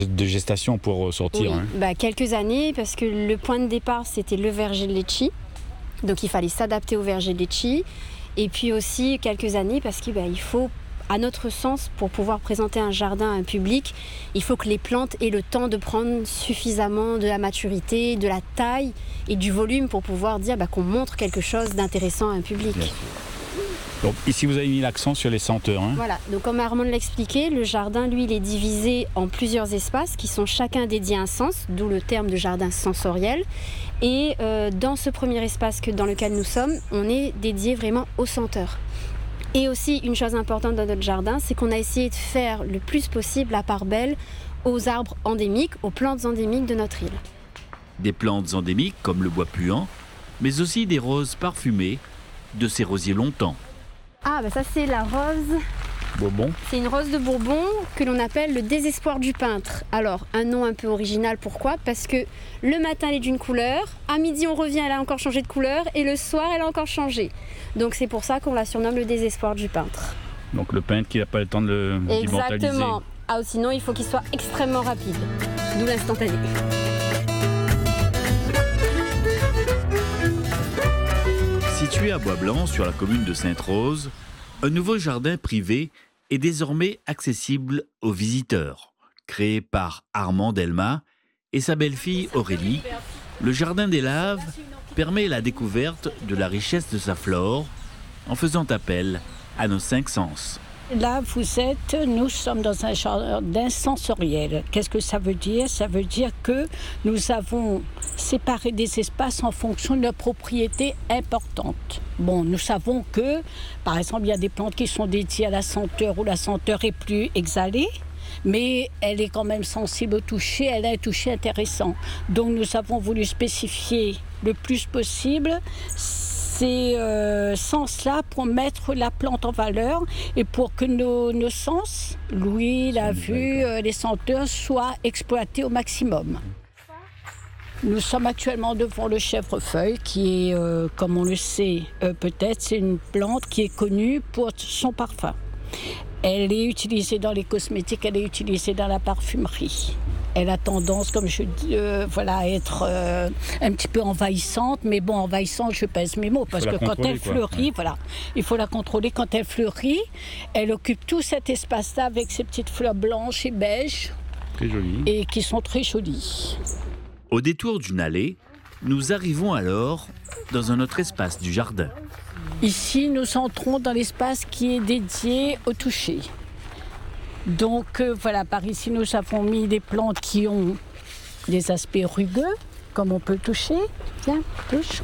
De gestation pour sortir. Oui, Hein. Quelques années, parce que le point de départ, c'était le verger de Lecce. Donc il fallait s'adapter au verger de Lecce. Et puis aussi quelques années, parce qu'il faut, à notre sens, pour pouvoir présenter un jardin à un public, il faut que les plantes aient le temps de prendre suffisamment de la maturité, de la taille et du volume pour pouvoir dire qu'on montre quelque chose d'intéressant à un public. Bien sûr. Donc ici vous avez mis l'accent sur les senteurs. Hein. Voilà, donc comme Armand l'a expliqué, le jardin, lui, il est divisé en plusieurs espaces qui sont chacun dédiés à un sens, d'où le terme de jardin sensoriel. Et dans ce premier espace dans lequel nous sommes, on est dédié vraiment aux senteurs. Et aussi, une chose importante dans notre jardin, c'est qu'on a essayé de faire le plus possible la part belle aux arbres endémiques, aux plantes endémiques de notre île. Des plantes endémiques comme le bois puant, mais aussi des roses parfumées de ces rosiers longtemps. Ah, ça c'est la rose. Bourbon. C'est une rose de Bourbon que l'on appelle le désespoir du peintre. Alors, un nom un peu original, pourquoi ? Parce que le matin, elle est d'une couleur, à midi, on revient, elle a encore changé de couleur, et le soir, elle a encore changé. Donc, c'est pour ça qu'on la surnomme le désespoir du peintre. Donc, le peintre qui n'a pas le temps de l'immortaliser. Exactement. Sinon, il faut qu'il soit extrêmement rapide. D'où l'instantané. Situé à Bois-Blanc, sur la commune de Sainte-Rose, un nouveau jardin privé est désormais accessible aux visiteurs. Créé par Armand Delma et sa belle-fille Aurélie, le Jardin des Laves permet la découverte de la richesse de sa flore en faisant appel à nos 5 sens. Là, nous sommes dans un jardin sensoriel. Qu'est-ce que ça veut dire ? Ça veut dire que nous avons séparé des espaces en fonction de leurs propriétés importantes. Bon, nous savons que, par exemple, il y a des plantes qui sont dédiées à la senteur où la senteur est plus exhalée, mais elle est quand même sensible au toucher, elle a un toucher intéressant. Donc nous avons voulu spécifier le plus possible ces sens-là pour mettre la plante en valeur et pour que nos sens, l'ouïe, la vue, les senteurs, soient exploités au maximum. Nous sommes actuellement devant le chèvrefeuille qui est, comme on le sait peut-être, c'est une plante qui est connue pour son parfum. Elle est utilisée dans les cosmétiques, elle est utilisée dans la parfumerie. Elle a tendance, comme je dis, à être un petit peu envahissante. Mais bon, envahissante, je pèse mes mots. Parce que quand elle fleurit, il faut la contrôler. Quand elle fleurit, elle occupe tout cet espace-là avec ses petites fleurs blanches et beiges. Très jolies. Et qui sont très jolies. Au détour d'une allée, nous arrivons alors dans un autre espace du jardin. Ici, nous entrons dans l'espace qui est dédié au toucher. Donc par ici, nous avons mis des plantes qui ont des aspects rugueux, comme on peut toucher. Tiens, touche.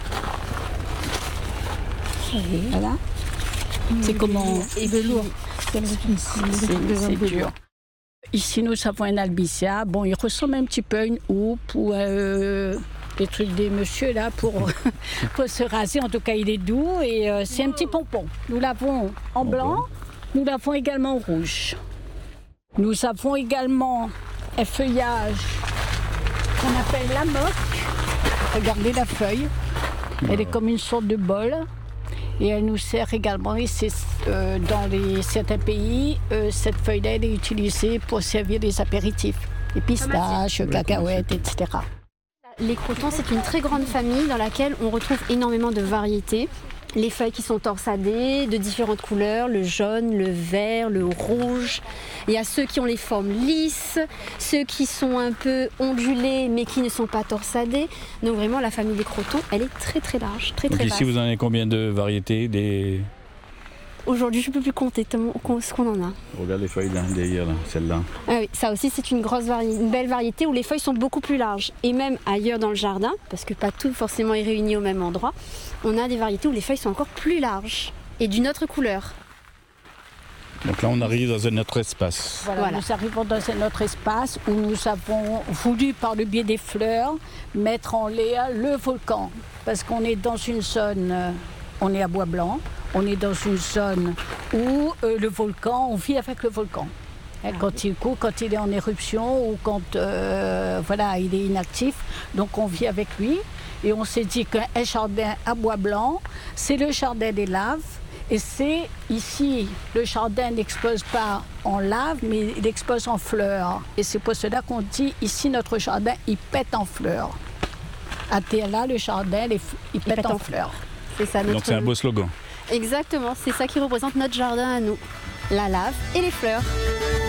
Voilà. C'est comment... Et velours. C'est dur. Ici, nous avons un albizia. Bon, il ressemble un petit peu à une houppe ou des trucs des messieurs là pour se raser. En tout cas, il est doux et c'est un petit pompon. Nous l'avons en blanc, nous l'avons également en rouge. Nous avons également un feuillage qu'on appelle la moque. Regardez la feuille. Elle est comme une sorte de bol. Et elle nous sert également, et c'est, dans certains pays, cette feuille-là elle est utilisée pour servir des apéritifs. Les pistaches, cacahuètes, etc. Les crotons, c'est une très grande famille dans laquelle on retrouve énormément de variétés. Les feuilles qui sont torsadées, de différentes couleurs, le jaune, le vert, le rouge. Il y a ceux qui ont les formes lisses, ceux qui sont un peu ondulés mais qui ne sont pas torsadés. Donc vraiment, la famille des crotons, elle est très très large, très Donc très ici, vaste. vous en avez combien de variétés Aujourd'hui, je ne peux plus compter ce qu'on en a. Regarde les feuilles là, derrière, là, celle-là. Ah oui, ça aussi, c'est une belle variété où les feuilles sont beaucoup plus larges. Et même ailleurs dans le jardin, parce que pas tout forcément est réuni au même endroit, on a des variétés où les feuilles sont encore plus larges et d'une autre couleur. Donc là, on arrive dans un autre espace. Voilà. Nous arrivons dans un autre espace où nous avons voulu, par le biais des fleurs, mettre en l'air le volcan. Parce qu'on est dans une zone, on est à Bois-Blanc, on est dans une zone où le volcan, on vit avec le volcan. Quand il court, quand il est en éruption ou quand il est inactif, donc on vit avec lui. Et on s'est dit qu'un jardin à Bois-Blanc, c'est le jardin des Laves. Et c'est ici, le jardin n'explose pas en lave, mais il explose en fleurs. Et c'est pour cela qu'on dit, ici, notre jardin, il pète en fleurs. À Théala, le jardin, il pète en fleurs. C'est ça, Donc c'est un beau slogan. Exactement, c'est ça qui représente notre jardin à nous. La lave et les fleurs.